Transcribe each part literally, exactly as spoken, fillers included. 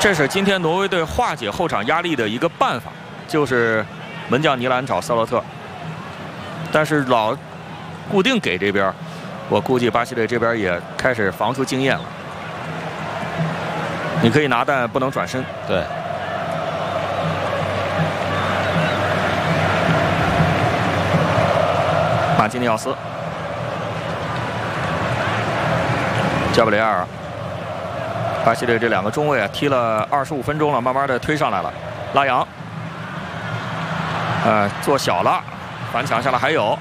这是今天挪威队化解后场压力的一个办法，就是门将尼兰找瑟洛特，但是老固定给这边，我估计巴西队这边也开始防出经验了。你可以拿，但不能转身。 对。 马基尼奥斯，加布里埃尔。巴西队这两个中卫啊，踢了二十五分钟了，慢慢的推上来了。拉扬，呃，做小了，反抢下来还有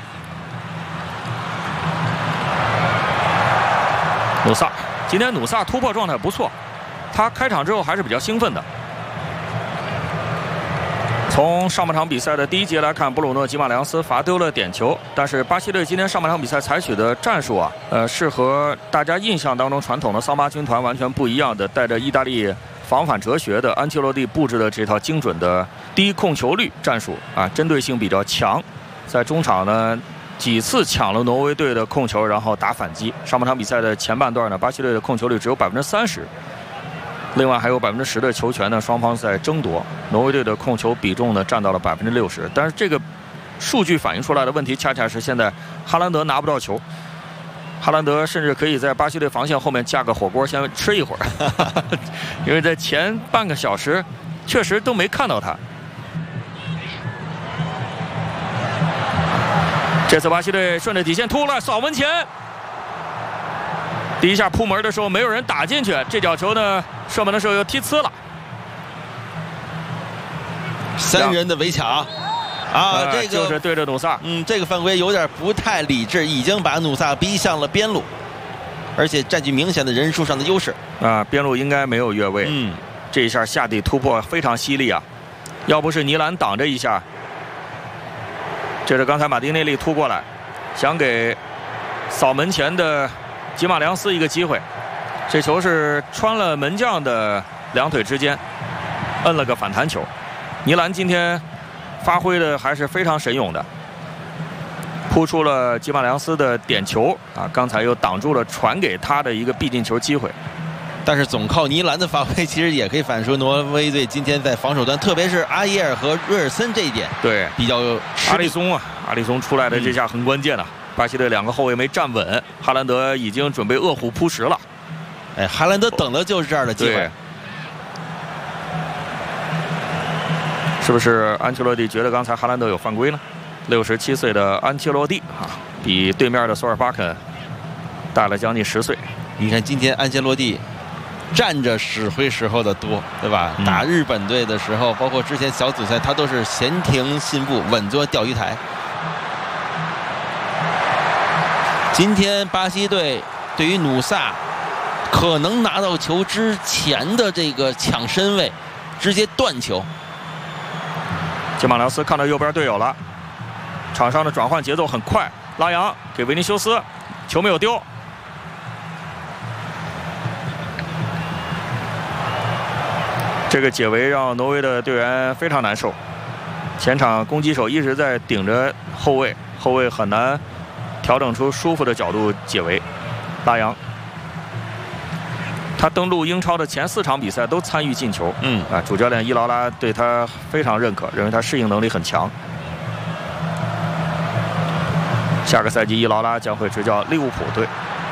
努萨。今天努萨突破状态不错，他开场之后还是比较兴奋的。从上半场比赛的第一节来看，布鲁诺·吉马良斯罚丢了点球，但是巴西队今天上半场比赛采取的战术啊，呃，是和大家印象当中传统的桑巴军团完全不一样的，带着意大利防反哲学的安切洛蒂布置的这套精准的低控球率战术啊，针对性比较强，在中场呢几次抢了挪威队的控球，然后打反击。上半场比赛的前半段呢，巴西队的控球率只有百分之三十。另外还有百分之十的球权呢，双方在争夺。挪威队的控球比重呢占到了百分之六十，但是这个数据反映出来的问题，恰恰是现在哈兰德拿不到球。哈兰德甚至可以在巴西队防线后面架个火锅先吃一会儿，因为在前半个小时确实都没看到他。这次巴西队顺着底线突了，扫门前。第一下扑门的时候没有人打进去，这脚球呢射门的时候又踢呲了。 三人的围抢啊， 呃、 这个就是对着努萨， 嗯，这个犯规有点不太理智，已经把努萨逼向了边路，而且占据明显的人数上的优势啊，边路应该没有越位。 嗯， 这一下下底突破非常犀利啊，要不是尼兰挡着一下，这是刚才马丁内利突过来，想给扫门前的吉马良斯一个机会，这球是穿了门将的两腿之间，摁了个反弹球。尼兰今天发挥的还是非常神勇的，扑出了吉马良斯的点球啊，刚才又挡住了传给他的一个必进球机会。 但是总靠尼兰的发挥，其实也可以反映出挪威队今天在防守端，特别是阿耶尔和瑞尔森这一点， 对， 比较阿里松啊，阿里松出来的这下很关键了。嗯，巴西队两个后卫没站稳，哈兰德已经准备饿虎扑食了。 哎，哈兰德等的就是这样的机会。 是不是安切洛蒂觉得刚才哈兰德有犯规呢？六十七岁的安切洛蒂啊，比对面的索尔巴肯大了将近十岁。 你看今天安切洛蒂站着指挥时候的多，对吧？嗯、打日本队的时候，包括之前小组赛，他都是闲庭信步，稳坐钓鱼台。今天巴西队对于努萨可能拿到球之前的这个抢身位，直接断球。 吉马良斯看到右边队友了，场上的转换节奏很快，拉扬给维尼修斯，球没有丢。这个解围让挪威的队员非常难受，前场攻击手一直在顶着后卫，后卫很难调整出舒服的角度解围。拉扬，他登陆英超的前四场比赛都参与进球，嗯啊，主教练伊劳拉对他非常认可，认为他适应能力很强。下个赛季伊劳拉将会执教利物浦队。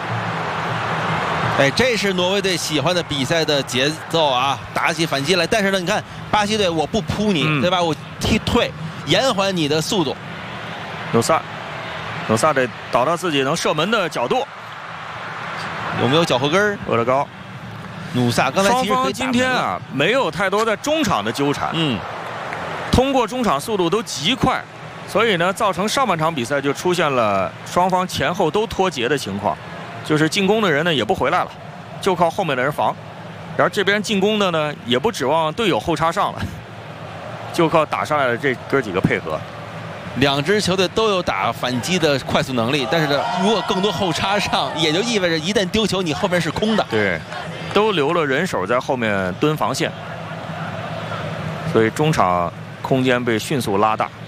哎，这是挪威队喜欢的比赛的节奏啊，打起反击来。但是呢，你看巴西队，我不扑你，嗯、对吧？我踢退，延缓你的速度。 努萨，努萨得导到自己能射门的角度， 有没有脚后跟？ 俄勒高。 努萨刚才其实双方今天啊没有太多在中场的纠缠， 嗯， 通过中场速度都极快，所以呢造成上半场比赛就出现了双方前后都脱节的情况，就是进攻的人呢也不回来了，就靠后面的人防，然后这边进攻的呢也不指望队友后插上了，就靠打上来的这哥几个配合。 两支球队都有打反击的快速能力，但是呢，如果更多后插上，也就意味着一旦丢球，你后面是空的。 对。都留了人手在后面蹲防线，所以中场空间被迅速拉大。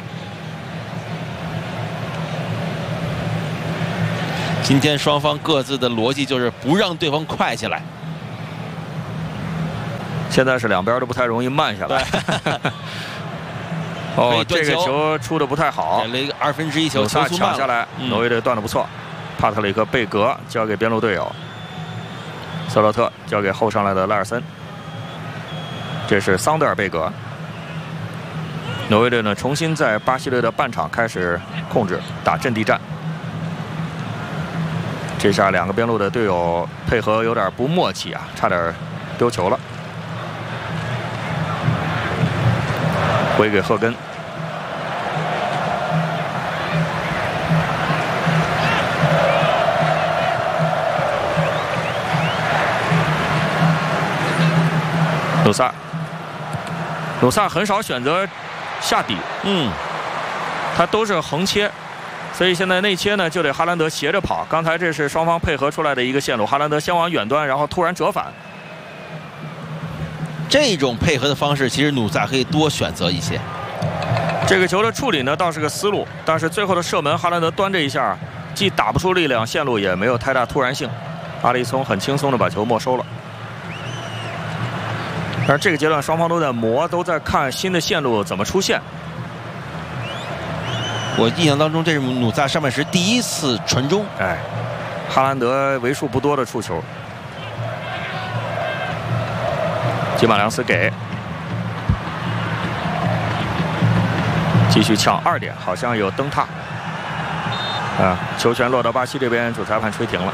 今天双方各自的逻辑就是不让对方快起来。 现在是两边都不太容易慢下来。哦，这个球出的不太好， 给了一个二分之一球， 努萨抢下来， 嗯、 挪威队断的不错。帕特里克·贝格交给边路队友，瑟洛特交给后上来的拉尔森。这是桑德尔·贝格。挪威队呢，重新在巴西队的半场开始控制，打阵地战。这下两个边路的队友配合有点不默契啊，差点丢球了。回给赫根。努萨，努萨很少选择下底， 嗯， 他都是横切，所以现在内切呢就得哈兰德斜着跑。刚才这是双方配合出来的一个线路，哈兰德先往远端，然后突然折返。 这种配合的方式，其实努萨可以多选择一些。 这个球的处理呢倒是个思路，但是最后的射门，哈兰德端这一下，既打不出力量，线路也没有太大突然性，阿里松很轻松的把球没收了。但是这个阶段双方都在磨，都在看新的线路怎么出现。 我印象当中，这是努萨上半时第一次传中。 哎，哈兰德为数不多的触球。吉马良斯给，继续抢二点，好像有蹬踏。啊，球权落到巴西这边，主裁判吹停了。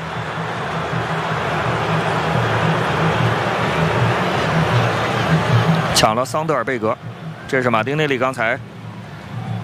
抢了桑德尔贝格，这是马丁内利刚才